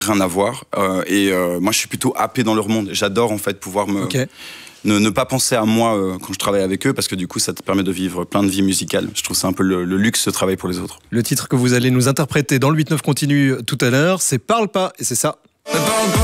rien à voir. Moi, je suis plutôt happé dans leur monde. J'adore en fait pouvoir ne pas penser à moi quand je travaille avec eux, parce que du coup, ça te permet de vivre plein de vies musicales. Je trouve ça un peu le luxe de travailler pour les autres. Le titre que vous allez nous interpréter dans le 8-9 continue tout à l'heure, c'est Parle pas, et c'est ça.